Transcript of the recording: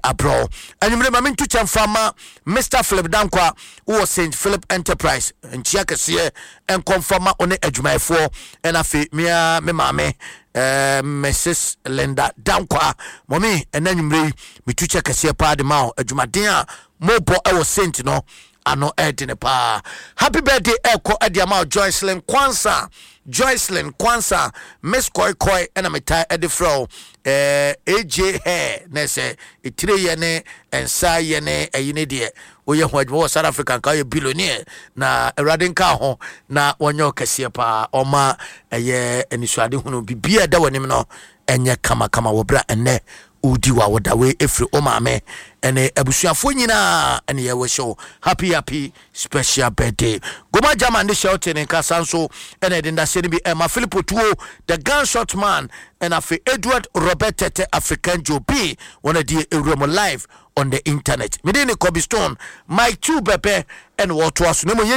abro anwumre ma mentu chamfama Mr. Philip Dankwa who St. Philip Enterprise nchia kese enkonfama one adwumayefo enafe me mame Mrs. Linda Dankwa mommy enanwumre mitu che kese pa de ma adwumaden a mobo e wo Saint no ano edine pa. Happy birthday eko ediama Joycelyn Kwansa Miss Koi ena metai edifro AJ hair nese itire ye ne ensa ye ne eyine de oye ho adwo South African ka ye billionaire na eradin ka ho na wonyo kase pa oma eye enisuade hunu bibia da wonim no enye kama wobra enne udi wa wodawe efri omame ene abusuafo nyina ene ye wo show happy special birthday goma jama ne shout in kasanso ene de ndase bi Emma Philippo Tuo the gunshot man and afi Edward Robert Tete African Joe B one di Euromo live on the internet medeni Kobe Stone Mike 2 Bebe and what was no